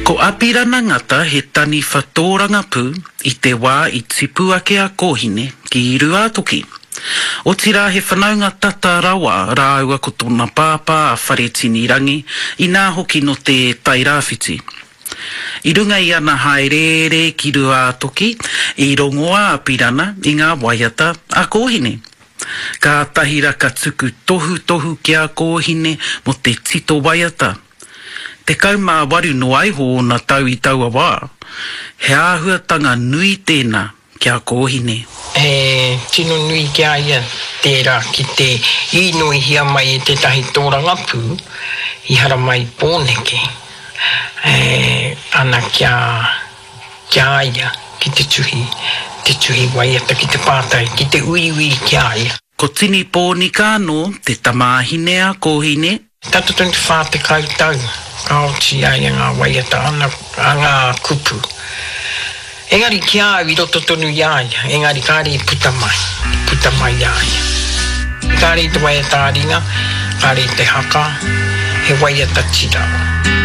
Ko apirana ngata he tani whatoranga pū I te wā I tipu ake a kōhine ki I rua toki. O tira he whanaunga tata rawa rāua ko tōna pāpā a whare tini rangi I nā hoki no te tairawhiti. I runga I ana haerere ki rua toki I rongoa apirana I ngā waiata a kōhine. Ka tahira ka tuku tohu ki a kōhine mo te tito waiata. Te kaumā waru no aiho o na tau I taua wā. He āhuatanga nui tēnā kia kōhine. Tino nui kia ia tērā ki te inoi hia mai e te tahi tōranga pū I hara mai pōneke. Ana kia ia ki te tuhi waiata ki te pātai, ki te ui kia ia. Ko tini pōnika no te tamāhine a kōhine. Tato tōni te whā te kautau, ka oti ai ngā waiata ana ngā kupu. Engari kia au I roto tonu iaia, engari kāre puta mai iaia. Kāre te waiata aringa, kāre te haka, he waiata tirawa.